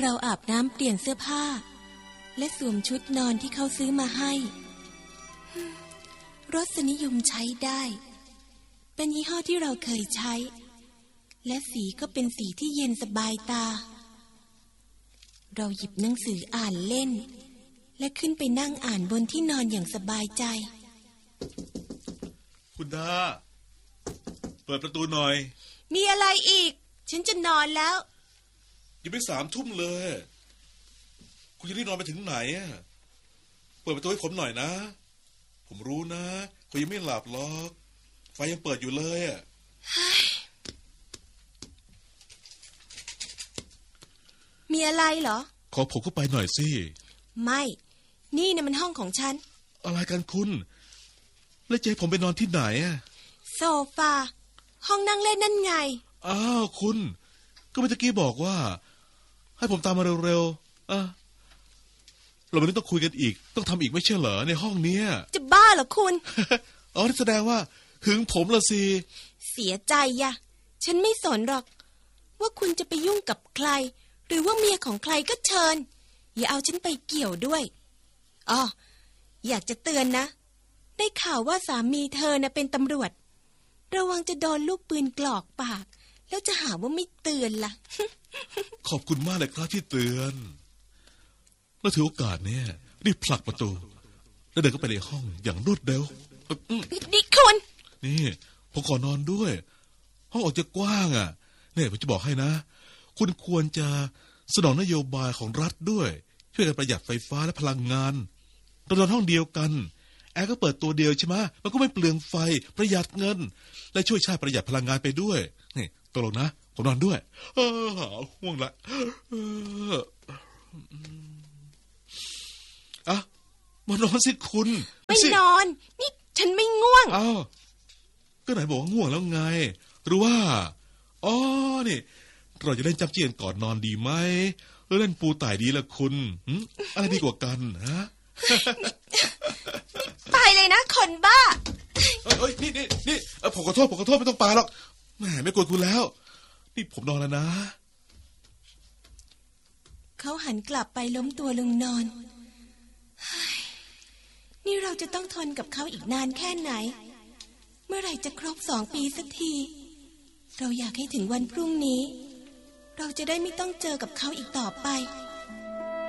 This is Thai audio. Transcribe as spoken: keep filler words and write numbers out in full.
เราอาบน้ำเปลี่ยนเสื้อผ้าและสวมชุดนอนที่เขาซื้อมาให้รสนิยมใช้ได้เป็นยี่ห้อที่เราเคยใช้และสีก็เป็นสีที่เย็นสบายตาเราหยิบหนังสืออ่านเล่นและขึ้นไปนั่งอ่านบนที่นอนอย่างสบายใจคุณดาเปิดประตูหน่อยมีอะไรอีกฉันจะนอนแล้วยังไม่สามทุ่มเลยคุณจะรีบนอนไปถึงไหนอ่ะเปิดประตูให้ผมหน่อยนะผมรู้นะคุณยังไม่หลับหรอกไฟยังเปิดอยู่เลยอ่ะมีอะไรเหรอขอผมเข้าไปหน่อยสิไม่นี่นะมันห้องของฉันอะไรกันคุณแล้วจะให้ผมไปนอนที่ไหนอ่ะโซฟาห้องนั่งเล่นนั่นไงอ้าวคุณก็เมื่อกี้บอกว่าให้ผมตามมาเร็วๆอ่ะเราไม่ต้องคุยกันอีกต้องทำอีกไม่ใช่เหรอในห้องเนี้ยจะบ้าเหรอคุณอ๋อนี่แสดงว่าหึงผมละสิเสียใจยะฉันไม่สนหรอกว่าคุณจะไปยุ่งกับใครหรือว่าเมียของใครก็เชิญอย่าเอาฉันไปเกี่ยวด้วยอ๋ออยากจะเตือนนะได้ข่าวว่าสามีเธอนะเป็นตำรวจระวังจะโดนลูกปืนกรอกปากแล้วจะหาว่าไม่เตือนล่ะขอบคุณมากเลยครับที่เตือนแล้วถือโอกาสเนี่ยรีบผลักประตูแล้วเดินเข้าไปในห้องอย่างรวดเร็วนี่คุณนี่ผมขอนอนด้วยห้องออกจะกว้างอ่ะเนี่ยผมจะบอกให้นะคุณควรจะสนองนโยบายของรัฐด้วยช่วยกันประหยัดไฟฟ้าและพลังงานเรานอนห้องเดียวกันแอร์ก็เปิดตัวเดียวใช่ไหมมันก็ไม่เปลืองไฟประหยัดเงินและช่วยชาติประหยัดพลังงานไปด้วยนี่ตกลงนะผมนอนด้วยเออหาห่วงละเอออ่ะมานอนสิคุณไม่นอนนี่ฉันไม่ง่วงอ้าวก็ไหนบอกว่าง่วงแล้วไงหรือว่าอ๋อนี่เราจะเล่นจับเจียนก่อนนอนดีไหมหรือเล่นปูไต่ดีละคุณอะไรดีกว่ากันฮะไปเลยนะคนบ้าเอ้ยนี่นี่นี่ผมขอโทษผมขอโทษไม่ต้องไปหรอกแหมไม่กลัวคุณแล้วนี่ผมนอนแล้วนะเขาหันกลับไปล้มตัวลงนอนนี่เราจะต้องทนกับเขาอีกนานแค่ไหนเมื่อไหร่จะครบสองปีสักทีเราอยากให้ถึงวันพรุ่งนี้เราจะได้ไม่ต้องเจอกับเขาอีกต่อไป